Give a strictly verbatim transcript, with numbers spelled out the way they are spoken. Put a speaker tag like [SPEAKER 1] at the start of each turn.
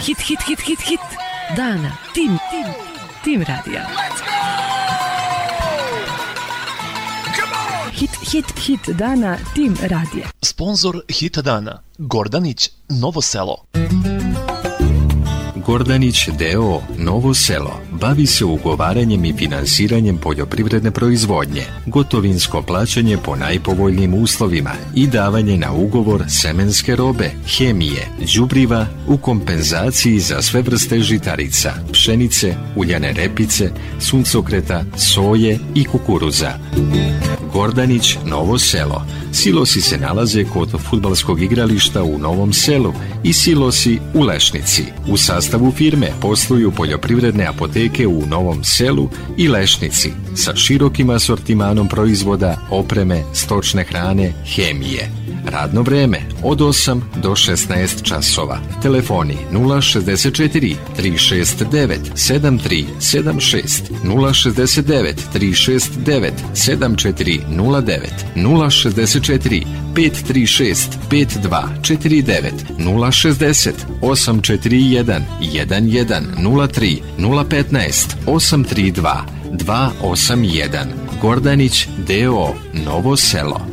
[SPEAKER 1] Hit, hit, hit, hit, hit dana. Tim, tim, tim radija. Hit, hit, hit dana Tim radija.
[SPEAKER 2] Sponzor hita dana Gordanić, Novo Selo.
[SPEAKER 3] Gordanić d o o. Novo Selo bavi se ugovaranjem i finansiranjem poljoprivredne proizvodnje, gotovinsko plaćanje po najpovoljnijim uslovima i davanje na ugovor semenske robe, hemije, đubriva u kompenzaciji za sve vrste žitarica, pšenice, uljane repice, suncokreta, soje i kukuruza. Gordanić, Novo Selo. Silosi se nalaze kod fudbalskog igrališta u Novom Selu i silosi u Lešnici. U sastavu firme posluju poljoprivredne apoteke u Novom Selu i Lešnici sa širokim asortimanom proizvoda, opreme, stočne hrane, hemije. Radno vreme od osam do šesnaest časova. Telefoni nula šezdeset četiri, tri šest devet, sedam tri sedam šest, nula šezdeset devet, tri šest devet, sedam četiri nula devet, nula šezdeset četiri, pet tri šest, pet dva četiri devet, nula šezdeset, osam četiri jedan, jedan jedan nula tri, nula petnaest, osam tri dva, dva osam jedan. Gordanić d o o. Novo Selo.